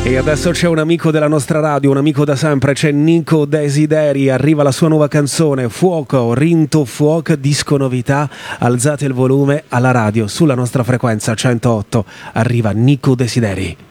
E adesso c'è un amico della nostra radio, un amico da sempre, c'è Nico Desideri, arriva la sua nuova canzone, Fuoco, Rinto Fuoco, disco novità, alzate il volume alla radio, sulla nostra frequenza 108, arriva Nico Desideri.